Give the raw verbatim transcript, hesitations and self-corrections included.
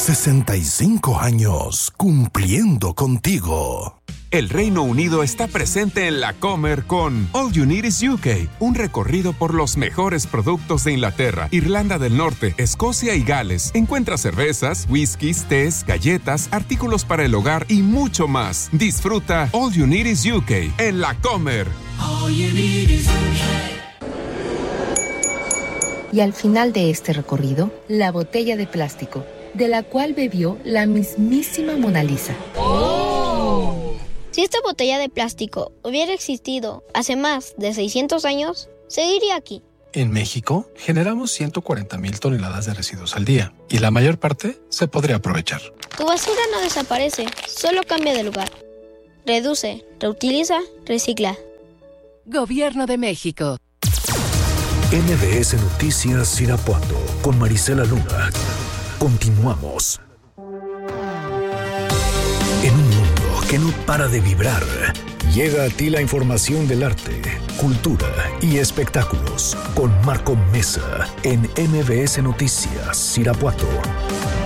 sesenta y cinco años cumpliendo contigo. El Reino Unido está presente en la Comer con All You Need Is U K, un recorrido por los mejores productos de Inglaterra, Irlanda del Norte, Escocia y Gales. Encuentra cervezas, whiskies, tés, galletas, artículos para el hogar y mucho más. Disfruta All You Need Is U K en la Comer. All you need is U K. Y al final de este recorrido, la botella de plástico, de la cual bebió la mismísima Mona Lisa. ¡Oh! Si esta botella de plástico hubiera existido hace más de seiscientos años, seguiría aquí. En México, generamos ciento cuarenta mil toneladas de residuos al día y la mayor parte se podría aprovechar. Tu basura no desaparece, solo cambia de lugar. Reduce, reutiliza, recicla. Gobierno de México. N B S Noticias Irapuato con Marisela Luna. Continuamos. En un mundo que no para de vibrar, llega a ti la información del arte, cultura y espectáculos con Marco Mesa en N B S Noticias Irapuato.